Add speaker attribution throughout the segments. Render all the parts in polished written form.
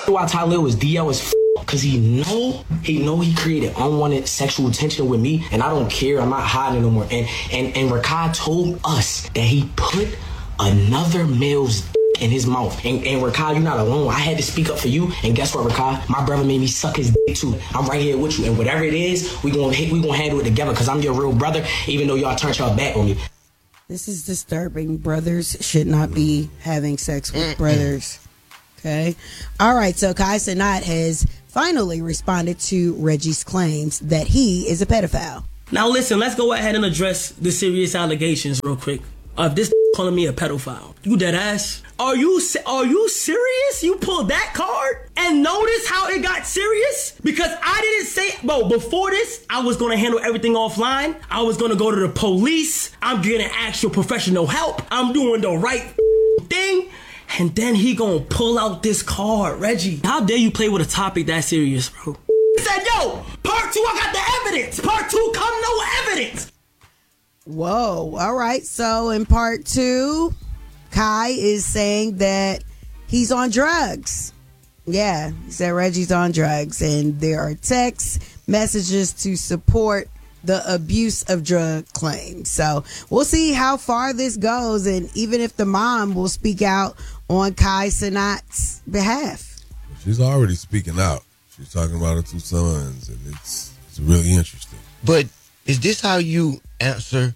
Speaker 1: why Talib was DL as because he know he created unwanted sexual tension with me, and I don't care. I'm not hiding no more. And Rakai told us that he put another male's in his mouth. And Rakai, you're not alone. I had to speak up for you. And guess what, Rakai? My brother made me suck his dick too. I'm right here with you. And whatever it is, we gonna handle it together because I'm your real brother, even though y'all turned y'all back on me.
Speaker 2: This is disturbing. Brothers should not be having sex with brothers. Okay. All right. So Kai Cenat has finally responded to Reggie's claims that he is a pedophile.
Speaker 3: Now listen, let's go ahead and address the serious allegations real quick of this calling me a pedophile. You dead ass? Are you serious? You pulled that card and notice how it got serious? Because I didn't say, bro, before this, I was going to handle everything offline. I was going to go to the police. I'm getting actual professional help. I'm doing the right thing. And then he gonna pull out this card, Reggie. How dare you play with a topic that serious, bro? He said, yo, part 2, I got the evidence. Part 2, come no evidence.
Speaker 2: Whoa. All right. So in part 2, Kai is saying that he's on drugs. Yeah, he said Reggie's on drugs. And there are text messages to support the abuse of drug claims. So we'll see how far this goes, and even if the mom will speak out on Kai Cenat's behalf.
Speaker 4: She's already speaking out. She's talking about her 2 sons, and it's really interesting.
Speaker 5: But is this how you answer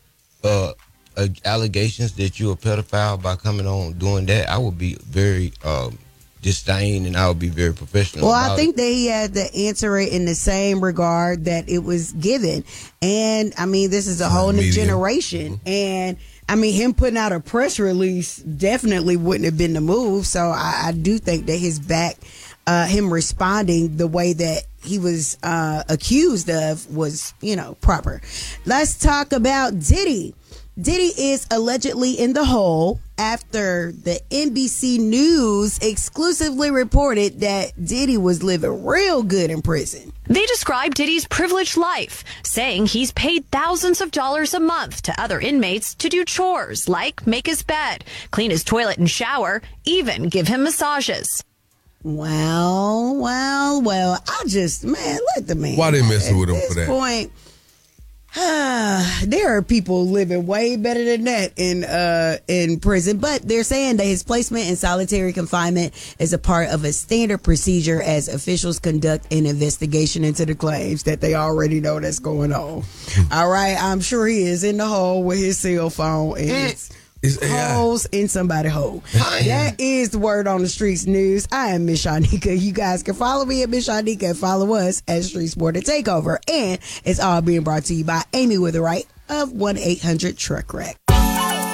Speaker 5: allegations that you're a pedophile, by coming on doing that? I would be very disdain, and I would be very professional.
Speaker 2: Well, I think that he had to answer it in the same regard that it was given. And I mean, this is a whole new generation. And I mean, him putting out a press release definitely wouldn't have been the move. So I do think that his him responding the way that he was accused of was, proper. Let's talk about Diddy. Diddy is allegedly in the hole after the NBC News exclusively reported that Diddy was living real good in prison.
Speaker 6: They describe Diddy's privileged life, saying he's paid thousands of dollars a month to other inmates to do chores like make his bed, clean his toilet and shower, even give him massages.
Speaker 2: Well, I just, let the man.
Speaker 4: Why they messing with him for that?
Speaker 2: Point, there are people living way better than that in prison, but they're saying that his placement in solitary confinement is a part of a standard procedure as officials conduct an investigation into the claims that they already know that's going on. All right, I'm sure he is in the hole with his cell phone and it's holes in somebody's hole. That is the word on the streets news. I am Miss Shanika. You guys can follow me at Miss Shanika and follow us at Street Sport and Takeover. And it's all being brought to you by Amy Witherite of 1-800-TRUCK-WRECK.